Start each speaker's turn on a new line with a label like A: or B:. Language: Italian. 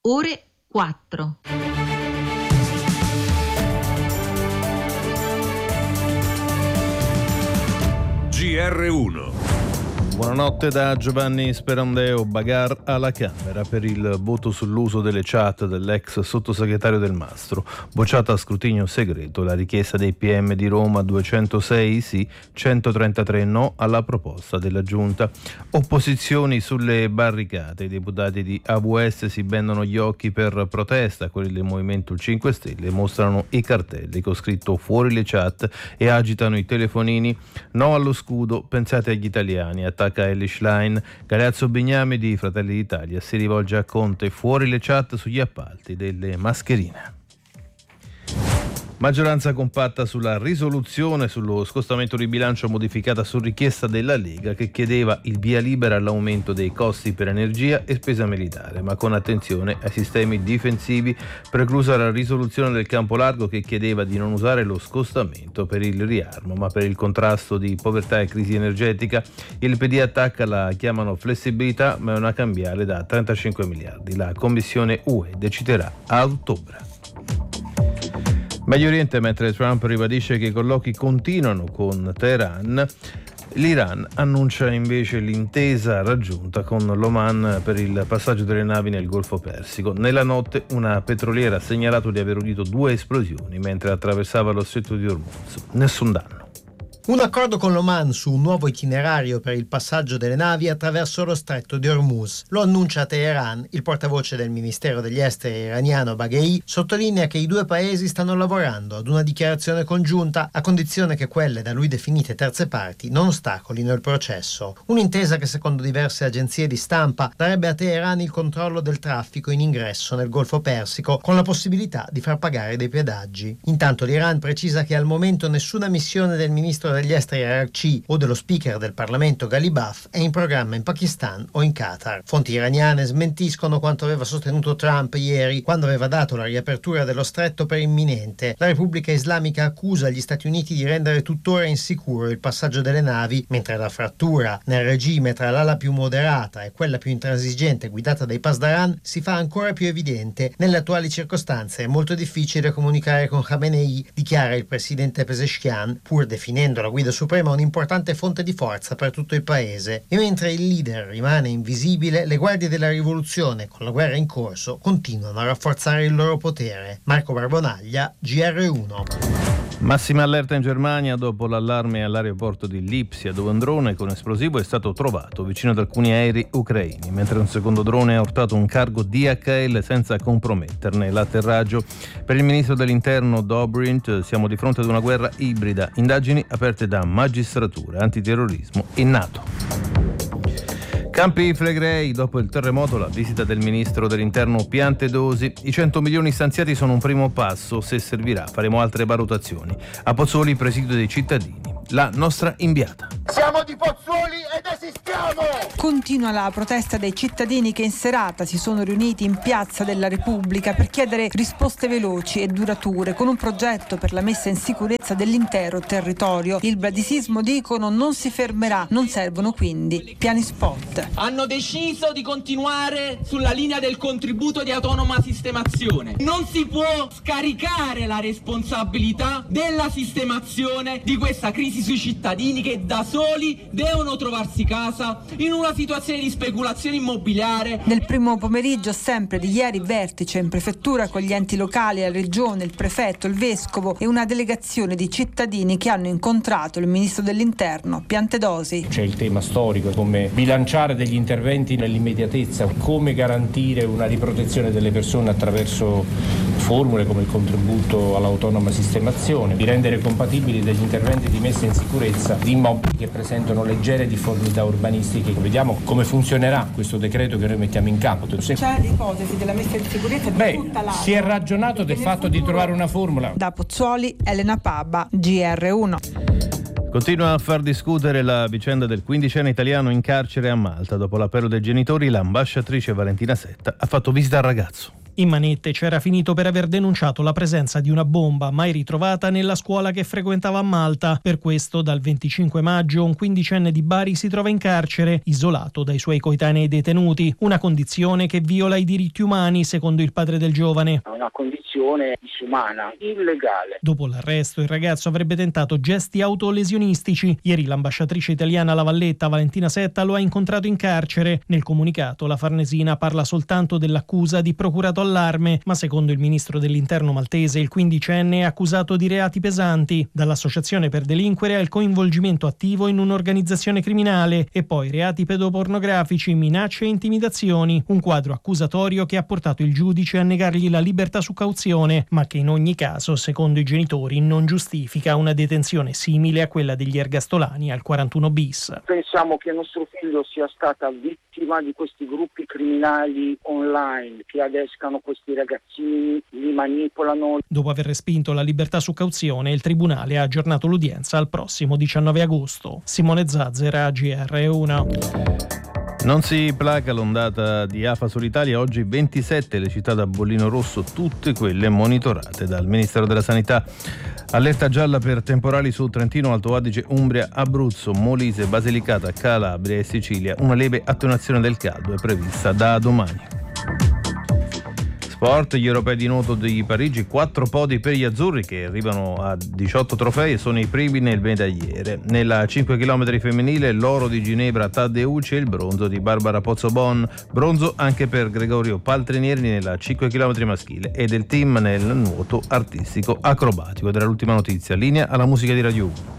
A: ore 4.
B: GR1.
C: Buonanotte da Giovanni Sperandeo. Bagar alla Camera per il voto sull'uso delle chat dell'ex sottosegretario Del Mastro. Bocciata a scrutinio segreto la richiesta dei PM di Roma, 206 sì, 133 no alla proposta della Giunta. Opposizioni sulle barricate. I deputati di AVS si bendono gli occhi per protesta. Quelli del Movimento 5 Stelle mostrano i cartelli con scritto fuori le chat e agitano i telefonini. No allo scudo, pensate agli italiani. Attacca Elly Schlein. Galeazzo Bignami di Fratelli d'Italia si rivolge a Conte: fuori le chat sugli appalti delle mascherine. Maggioranza compatta sulla risoluzione sullo scostamento di bilancio modificata su richiesta della Lega, che chiedeva il via libera all'aumento dei costi per energia e spesa militare, ma con attenzione ai sistemi difensivi, preclusa la risoluzione del campo largo, che chiedeva di non usare lo scostamento per il riarmo ma per il contrasto di povertà e crisi energetica. Il PD attacca, la chiamano flessibilità, ma è una cambiale da 35 miliardi. La Commissione UE deciderà a ottobre. Medio Oriente, mentre Trump ribadisce che i colloqui continuano con Teheran, l'Iran annuncia invece l'intesa raggiunta con l'Oman per il passaggio delle navi nel Golfo Persico. Nella notte una petroliera ha segnalato di aver udito 2 esplosioni mentre attraversava lo stretto di Hormuz. Nessun danno.
D: Un accordo con l'Oman su un nuovo itinerario per il passaggio delle navi attraverso lo stretto di Hormuz. Lo annuncia a Teheran. Il portavoce del Ministero degli Esteri iraniano Baghei sottolinea che i due paesi stanno lavorando ad una dichiarazione congiunta a condizione che quelle da lui definite terze parti non ostacolino il processo. Un'intesa che secondo diverse agenzie di stampa darebbe a Teheran il controllo del traffico in ingresso nel Golfo Persico, con la possibilità di far pagare dei pedaggi. Intanto l'Iran precisa che al momento nessuna missione del ministro degli esteri Araghchi o dello speaker del Parlamento Ghalibaf è in programma in Pakistan o in Qatar. Fonti iraniane smentiscono quanto aveva sostenuto Trump ieri, quando aveva dato la riapertura dello stretto per imminente. La Repubblica Islamica accusa gli Stati Uniti di rendere tuttora insicuro il passaggio delle navi, mentre la frattura nel regime tra l'ala più moderata e quella più intransigente guidata dai Pasdaran si fa ancora più evidente. Nelle attuali circostanze è molto difficile comunicare con Khamenei, dichiara il presidente Pezeshkian, pur definendo la guida suprema un'importante fonte di forza per tutto il paese. E mentre il leader rimane invisibile, le guardie della rivoluzione, con la guerra in corso, continuano a rafforzare il loro potere. Marco Barbonaglia, GR1.
C: Massima allerta in Germania dopo l'allarme all'aeroporto di Lipsia, dove un drone con esplosivo è stato trovato vicino ad alcuni aerei ucraini, mentre un secondo drone ha urtato un cargo DHL senza comprometterne l'atterraggio. Per il ministro dell'interno Dobrindt siamo di fronte ad una guerra ibrida, indagini aperte da magistratura, antiterrorismo e NATO. Campi Flegrei, dopo il terremoto la visita del ministro dell'interno Piantedosi. I 100 milioni stanziati sono un primo passo, se servirà faremo altre valutazioni. A Pozzuoli presidio dei cittadini, la nostra inviata.
E: Siamo di Pozzuoli ed esistiamo!
F: Continua la protesta dei cittadini che in serata si sono riuniti in Piazza della Repubblica per chiedere risposte veloci e durature con un progetto per la messa in sicurezza dell'intero territorio. Il bradisismo, dicono, non si fermerà, non servono quindi piani spot.
G: Hanno deciso di continuare sulla linea del contributo di autonoma sistemazione. Non si può scaricare la responsabilità della sistemazione di questa crisi sui cittadini che da soli devono trovarsi casa in una situazione di speculazione immobiliare.
F: Nel primo pomeriggio sempre di ieri vertice in prefettura con gli enti locali, la regione, il prefetto, il vescovo e una delegazione di cittadini che hanno incontrato il ministro dell'interno Piantedosi.
H: C'è il tema storico, come bilanciare degli interventi nell'immediatezza, come garantire una riprotezione delle persone attraverso formule come il contributo all'autonoma sistemazione, di rendere compatibili degli interventi di messa in sicurezza di immobili che presentano leggere difformità urbanistiche. Vediamo come funzionerà questo decreto che noi mettiamo in campo.
F: C'è l'ipotesi della messa in sicurezza di tutta l'area.
H: Si è ragionato del fatto di trovare una formula.
F: Da Pozzuoli, Elena Pabba, GR1.
C: Continua a far discutere la vicenda del quindicenne italiano in carcere a Malta. Dopo l'appello dei genitori, l'ambasciatrice Valentina Setta ha fatto visita al ragazzo.
A: In manette c'era finito per aver denunciato la presenza di una bomba mai ritrovata nella scuola che frequentava a Malta. Per questo dal 25 maggio un quindicenne di Bari si trova in carcere, isolato dai suoi coetanei detenuti, una condizione che viola i diritti umani secondo il padre del giovane.
I: Una condizione disumana, illegale.
A: Dopo l'arresto il ragazzo avrebbe tentato gesti autolesionistici. Ieri l'ambasciatrice italiana a La Valletta, Valentina Setta, lo ha incontrato in carcere. Nel comunicato la Farnesina parla soltanto dell'accusa di procurato allarme, ma secondo il ministro dell'interno maltese il quindicenne è accusato di reati pesanti, dall'associazione per delinquere al coinvolgimento attivo in un'organizzazione criminale e poi reati pedopornografici, minacce e intimidazioni, un quadro accusatorio che ha portato il giudice a negargli la libertà su cauzione, ma che in ogni caso, secondo i genitori, non giustifica una detenzione simile a quella degli ergastolani al 41 bis.
I: Pensiamo che nostro figlio sia stata vittima di questi gruppi criminali online che adescano questi ragazzini, li manipolano.
A: Dopo aver respinto la libertà su cauzione, il tribunale ha aggiornato l'udienza al prossimo 19 agosto. Simone Zazzera, GR1.
C: Non si placa l'ondata di afa sull'Italia, oggi 27 le città da bollino rosso, tutte quelle monitorate dal Ministero della Sanità. Allerta gialla per temporali su Trentino, Alto Adige, Umbria, Abruzzo, Molise, Basilicata, Calabria e Sicilia. Una lieve attenuazione del caldo è prevista da domani. Sport, gli europei di nuoto di Parigi, 4 podi per gli azzurri che arrivano a 18 trofei e sono i primi nel medagliere. Nella 5 km femminile l'oro di Ginevra Taddeucci e il bronzo di Barbara Pozzobon, bronzo anche per Gregorio Paltrinieri nella 5 km maschile e del team nel nuoto artistico acrobatico. Ed era l'ultima notizia, linea alla musica di Radio 1.